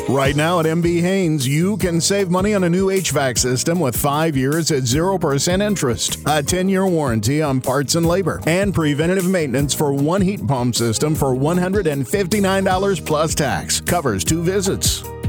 Right now at MB Haynes, you can save money on a new HVAC system with 5 years at 0% interest, a 10-year warranty on parts and labor, and preventative maintenance for one heat pump system for $159 plus tax. Covers 2 visits.